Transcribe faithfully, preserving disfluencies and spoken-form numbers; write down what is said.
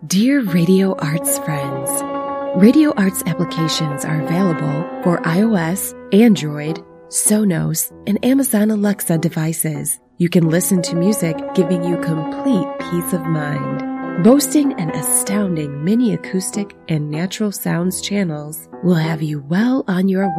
Dear Radio Arts friends, Radio Arts applications are available for iOS, Android, Sonos, and Amazon Alexa devices. You can listen to music giving you complete peace of mind. Boasting an astounding mini acoustic and natural sounds channels will have you well on your way